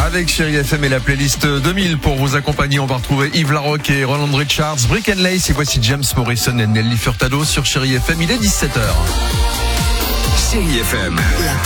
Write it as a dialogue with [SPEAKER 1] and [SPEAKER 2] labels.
[SPEAKER 1] Avec Chérie FM et la playlist 2000 pour vous accompagner. On va retrouver Yves Larocque et Roland Richards, Brick and Lace. Et voici James Morrison et Nelly Furtado sur Chérie FM. Il est 17h.
[SPEAKER 2] Chérie FM.
[SPEAKER 3] La